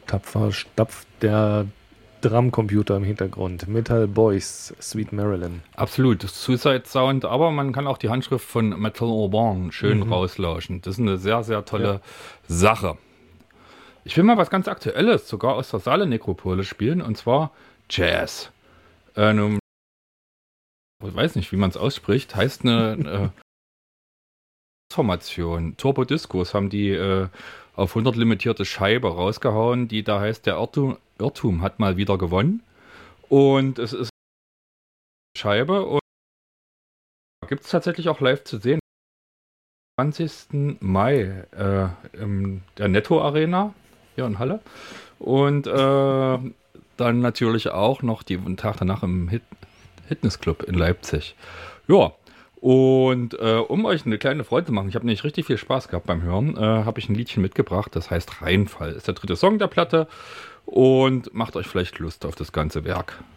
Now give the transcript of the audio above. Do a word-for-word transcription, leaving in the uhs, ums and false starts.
Tapfer stapft der Drumcomputer im Hintergrund. Metal Boys, Sweet Marilyn. Absolut, das Suicide Sound, aber man kann auch die Handschrift von Metal Urban schön mhm. rauslauschen. Das ist eine sehr, sehr tolle ja. Sache. Ich will mal was ganz Aktuelles, sogar aus der Saale-Nekropole spielen, und zwar Jazz. Äh, ne, ich weiß nicht, wie man es ausspricht, heißt eine äh, Formation. Turbo Discos haben die äh, auf hundert limitierte Scheibe rausgehauen, die da heißt, der Irrtum, Irrtum hat mal wieder gewonnen. Und es ist eine Scheibe und gibt es tatsächlich auch live zu sehen. zwanzigsten Mai äh, in der Netto Arena hier in Halle. Und äh, dann natürlich auch noch die den Tag danach im Hit Fitnessclub in Leipzig. Ja, und äh, um euch eine kleine Freude zu machen, ich habe nämlich richtig viel Spaß gehabt beim Hören, äh, habe ich ein Liedchen mitgebracht, das heißt Reinfall. Ist der dritte Song der Platte und macht euch vielleicht Lust auf das ganze Werk.